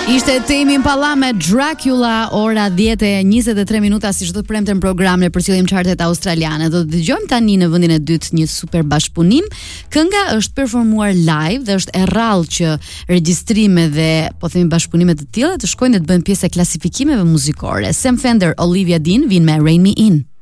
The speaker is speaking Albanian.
Ishte Tame Impala me Dracula, ora 10:23 minuta, si çdo të premte në programin e përcjellim chartet australiane. Do të dëgjojmë tani në vendin e dytë një super bashkëpunim. Kënga është performuar live dhe është e rrallë që regjistrime dhe po themi bashkëpunime të tilla të shkojnë dhe të bëjnë pjesë e klasifikimeve muzikore. Sam Fender, Olivia Dean vin me Rain Me In.